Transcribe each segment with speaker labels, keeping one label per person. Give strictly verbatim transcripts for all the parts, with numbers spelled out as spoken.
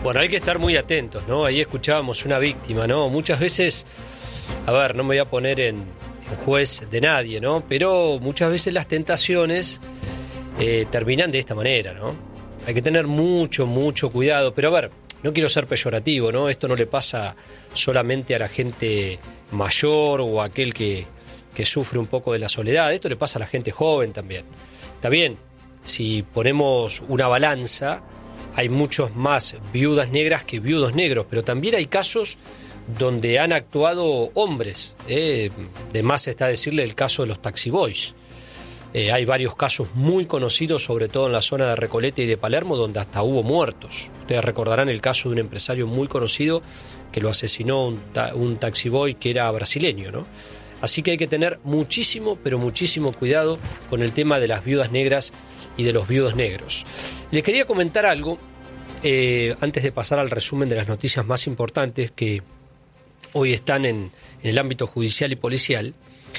Speaker 1: Bueno, hay que estar muy atentos, ¿no? Ahí escuchábamos una víctima, ¿no? Muchas veces, a ver, no me voy a poner en, en juez de nadie, ¿no? Pero muchas veces las tentaciones eh, terminan de esta manera, ¿no? Hay que tener mucho, mucho cuidado. Pero a ver, no quiero ser peyorativo, ¿no? Esto no le pasa solamente a la gente mayor o a aquel que, que sufre un poco de la soledad. Esto le pasa a la gente joven también. Está bien, si ponemos una balanza, hay muchos más viudas negras que viudos negros, pero también hay casos donde han actuado hombres. ¿eh? De más está decirle el caso de los taxi boys. Eh, hay varios casos muy conocidos, sobre todo en la zona de Recoleta y de Palermo, donde hasta hubo muertos. Ustedes recordarán el caso de un empresario muy conocido que lo asesinó un, ta- un taxi boy que era brasileño, ¿no? Así que hay que tener muchísimo, pero muchísimo cuidado con el tema de las viudas negras y de los viudos negros. Les quería comentar algo, eh, antes de pasar al resumen de las noticias más importantes que hoy están en, en el ámbito judicial y policial.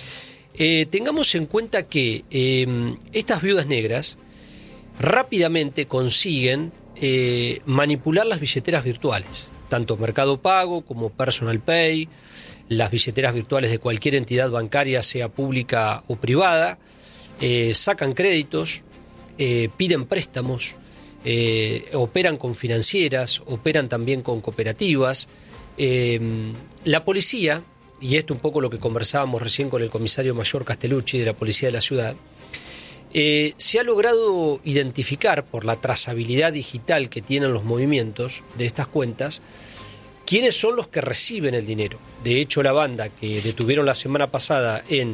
Speaker 1: Eh, tengamos en cuenta que eh, estas viudas negras rápidamente consiguen eh, manipular las billeteras virtuales, tanto Mercado Pago como Personal Pay, las billeteras virtuales de cualquier entidad bancaria, sea pública o privada, eh, sacan créditos, eh, piden préstamos, eh, operan con financieras, operan también con cooperativas. Eh, la policía, y esto un poco lo que conversábamos recién con el comisario mayor Castellucci de la Policía de la Ciudad, eh, se ha logrado identificar por la trazabilidad digital que tienen los movimientos de estas cuentas quiénes son los que reciben el dinero. De hecho, la banda que detuvieron la semana pasada en,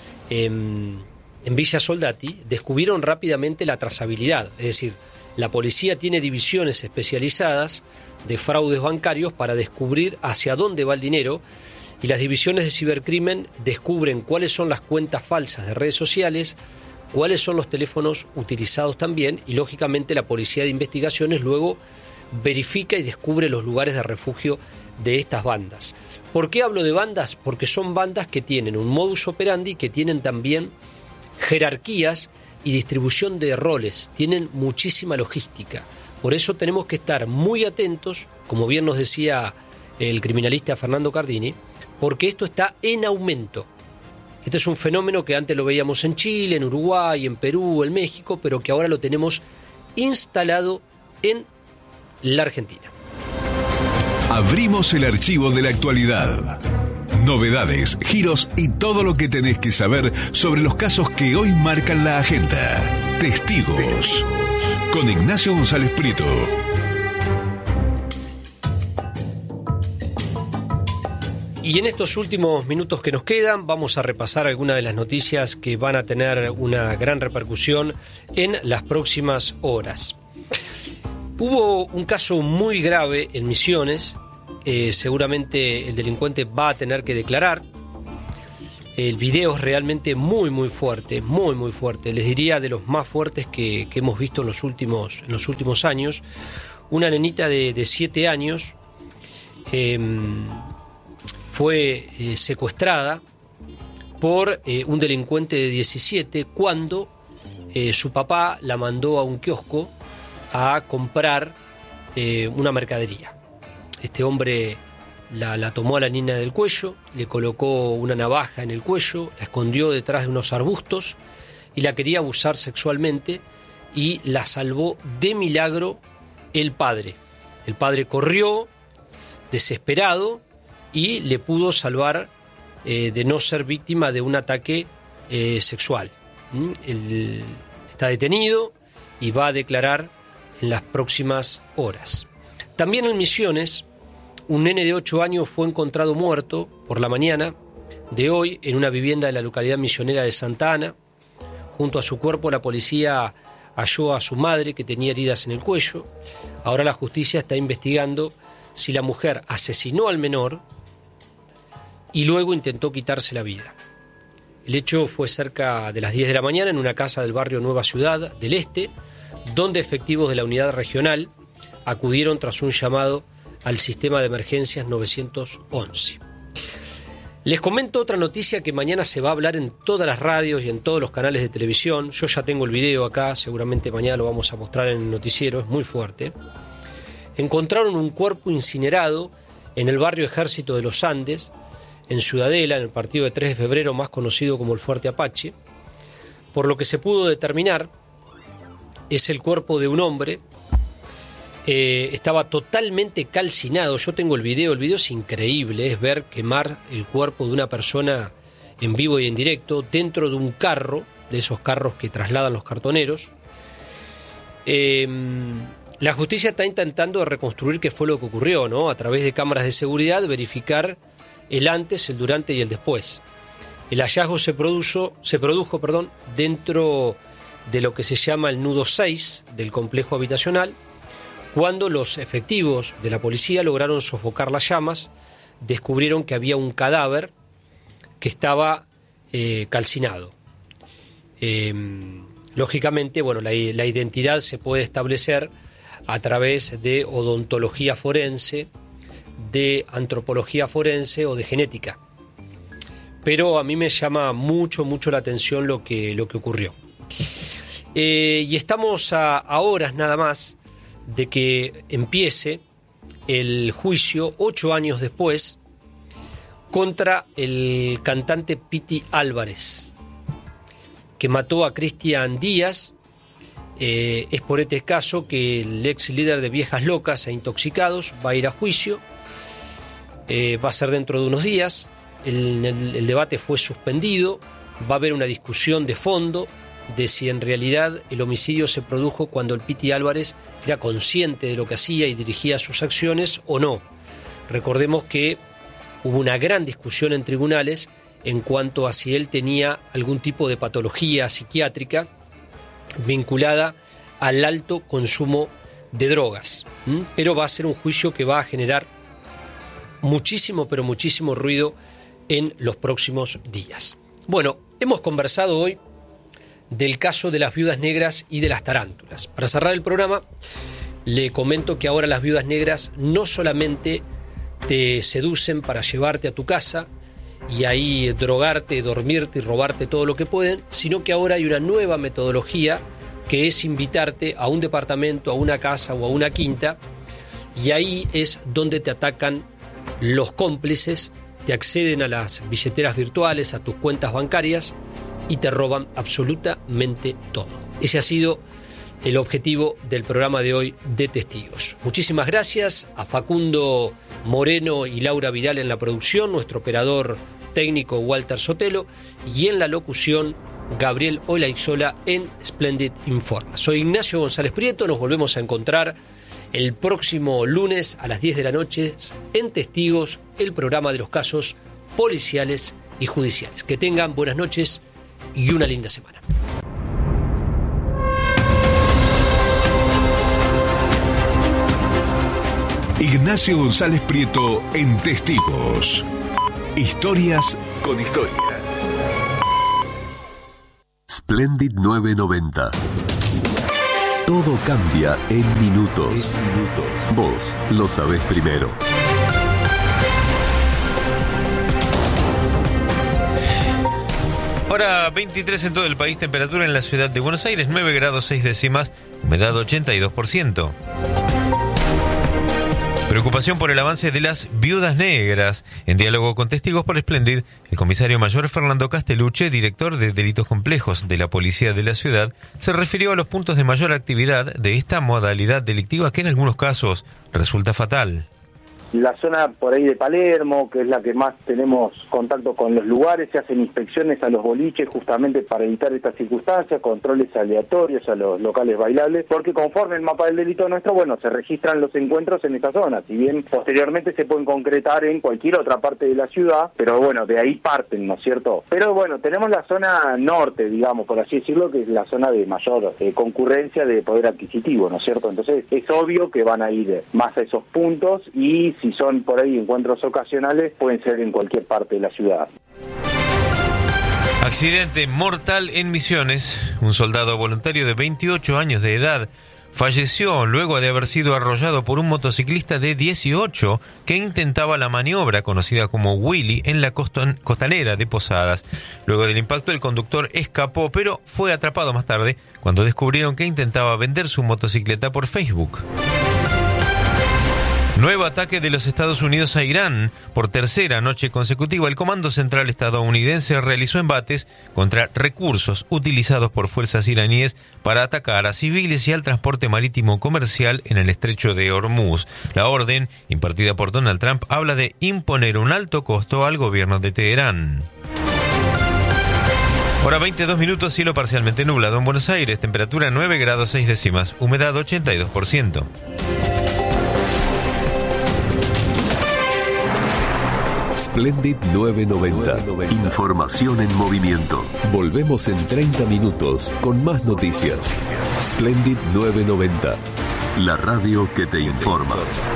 Speaker 1: en, en Villa Soldati descubrieron rápidamente la trazabilidad. Es decir, la policía tiene divisiones especializadas de fraudes bancarios para descubrir hacia dónde va el dinero, y las divisiones de cibercrimen descubren cuáles son las cuentas falsas de redes sociales, cuáles son los teléfonos utilizados también, y lógicamente la policía de investigaciones luego verifica y descubre los lugares de refugio de estas bandas. ¿Por qué hablo de bandas? Porque son bandas que tienen un modus operandi, que tienen también jerarquías y distribución de roles, tienen muchísima logística. Por eso tenemos que estar muy atentos, como bien nos decía el criminalista Fernando Cardini, porque esto está en aumento. Este es un fenómeno que antes lo veíamos en Chile, en Uruguay, en Perú, en México, pero que ahora lo tenemos instalado en la Argentina.
Speaker 2: Abrimos el archivo de la actualidad. Novedades, giros y todo lo que tenés que saber sobre los casos que hoy marcan la agenda. Testigos, con Ignacio González Prieto.
Speaker 1: Y en estos últimos minutos que nos quedan, vamos a repasar algunas de las noticias que van a tener una gran repercusión en las próximas horas. Hubo un caso muy grave en Misiones. Eh, seguramente el delincuente va a tener que declarar. El video es realmente muy, muy fuerte, muy, muy fuerte. Les diría de los más fuertes que, que hemos visto en los últimos, en los últimos años. Una nenita de, de siete años eh, fue eh, secuestrada por eh, un delincuente de diecisiete cuando eh, su papá la mandó a un kiosco a comprar eh, una mercadería. Este hombre la, la tomó a la niña del cuello, le colocó una navaja en el cuello, la escondió detrás de unos arbustos y la quería abusar sexualmente, y la salvó de milagro el padre. El padre corrió desesperado y le pudo salvar eh, de no ser víctima de un ataque eh, sexual. ¿Mm? Él está detenido y va a declarar en las próximas horas. También en Misiones, un nene de ocho años fue encontrado muerto por la mañana de hoy en una vivienda de la localidad misionera de Santa Ana. Junto a su cuerpo, la policía halló a su madre, que tenía heridas en el cuello. Ahora la justicia está investigando si la mujer asesinó al menor y luego intentó quitarse la vida. El hecho fue cerca de las diez de la mañana en una casa del barrio Nueva Ciudad del Este, donde efectivos de la unidad regional acudieron tras un llamado al sistema de emergencias nueve once. Les comento otra noticia que mañana se va a hablar en todas las radios y en todos los canales de televisión. Yo ya tengo el video acá, seguramente mañana lo vamos a mostrar en el noticiero, es muy fuerte. encontraron un cuerpo incinerado en el barrio Ejército de los Andes, en Ciudadela, en el partido de tres de febrero, más conocido como el Fuerte Apache. Por lo que se pudo determinar, es el cuerpo de un hombre. Eh, estaba totalmente calcinado. Yo tengo el video, el video es increíble, es ver quemar el cuerpo de una persona en vivo y en directo dentro de un carro, de esos carros que trasladan los cartoneros. Eh, la justicia está intentando reconstruir qué fue lo que ocurrió, ¿no? A través de cámaras de seguridad, verificar el antes, el durante y el después. El hallazgo se produjo, se produjo perdón, dentro de lo que se llama el nudo seis del complejo habitacional, cuando los efectivos de la policía lograron sofocar las llamas, descubrieron que había un cadáver que estaba eh, calcinado. Eh, lógicamente, bueno, la, la identidad se puede establecer a través de odontología forense, de antropología forense o de genética. Pero a mí me llama mucho, mucho la atención lo que, lo que ocurrió. Eh, y estamos a, a horas nada más de que empiece el juicio, ocho años después, contra el cantante Piti Álvarez, que mató a Cristian Díaz. Eh, es por este caso que el ex líder de Viejas Locas e Intoxicados va a ir a juicio. Eh, va a ser dentro de unos días. El, el, el debate fue suspendido. Va a haber una discusión de fondo de si en realidad el homicidio se produjo cuando el Piti Álvarez era consciente de lo que hacía y dirigía sus acciones o no. Recordemos que hubo una gran discusión en tribunales en cuanto a si él tenía algún tipo de patología psiquiátrica vinculada al alto consumo de drogas. ¿Mm? Pero va a ser un juicio que va a generar muchísimo, pero muchísimo ruido en los próximos días. Bueno, hemos conversado hoy del caso de las viudas negras y de las tarántulas. Para cerrar el programa, le comento que ahora las viudas negras no solamente te seducen para llevarte a tu casa y ahí drogarte, dormirte y robarte todo lo que pueden, sino que ahora hay una nueva metodología que es invitarte a un departamento, a una casa o a una quinta, y ahí es donde te atacan los cómplices, te acceden a las billeteras virtuales, a tus cuentas bancarias y te roban absolutamente todo. Ese ha sido el objetivo del programa de hoy de Testigos. Muchísimas gracias a Facundo Moreno y Laura Vidal en la producción, nuestro operador técnico Walter Sotelo, y en la locución Gabriel Olaizola en Splendid Informa. Soy Ignacio González Prieto, nos volvemos a encontrar el próximo lunes a las diez de la noche en Testigos, el programa de los casos policiales y judiciales. Que tengan buenas noches y una linda semana.
Speaker 2: Ignacio González Prieto en Testigos. Historias con historia.
Speaker 3: Splendid novecientos noventa. Todo cambia en minutos. Vos lo sabés primero.
Speaker 4: Hora veintitrés en todo el país, temperatura en la ciudad de Buenos Aires, nueve grados seis décimas, humedad ochenta y dos por ciento. Preocupación por el avance de las viudas negras. En diálogo con Testigos por Splendid, el comisario mayor Fernando Castellucci, director de Delitos Complejos de la Policía de la Ciudad, se refirió a los puntos de mayor actividad de esta modalidad delictiva que en algunos casos resulta fatal.
Speaker 5: La zona por ahí de Palermo, que es la que más tenemos contacto con los lugares, se hacen inspecciones a los boliches justamente para evitar estas circunstancias, controles aleatorios a los locales bailables, porque conforme el mapa del delito nuestro, bueno, se registran los encuentros en esta zona, si bien posteriormente se pueden concretar en cualquier otra parte de la ciudad, pero bueno, de ahí parten, ¿no es cierto? Pero bueno, tenemos la zona norte, digamos, por así decirlo, que es la zona de mayor eh, concurrencia de poder adquisitivo, ¿no es cierto? Entonces es obvio que van a ir más a esos puntos, y si son por ahí encuentros ocasionales, pueden ser en cualquier parte de la ciudad.
Speaker 4: Accidente mortal en Misiones. Un soldado voluntario de veintiocho años de edad falleció luego de haber sido arrollado por un motociclista de dieciocho que intentaba la maniobra conocida como Willy en la coston- costanera de Posadas. Luego del impacto, el conductor escapó, pero fue atrapado más tarde cuando descubrieron que intentaba vender su motocicleta por Facebook. Nuevo ataque de los Estados Unidos a Irán. Por tercera noche consecutiva, el Comando Central estadounidense realizó embates contra recursos utilizados por fuerzas iraníes para atacar a civiles y al transporte marítimo comercial en el estrecho de Hormuz. La orden, impartida por Donald Trump, habla de imponer un alto costo al gobierno de Teherán. Hora veintidós minutos, cielo parcialmente nublado en Buenos Aires, temperatura nueve grados seis décimas, humedad ochenta y dos por ciento.
Speaker 3: Splendid novecientos noventa. Información en movimiento. Volvemos en treinta minutos con más noticias. Splendid novecientos noventa. La radio que te informa.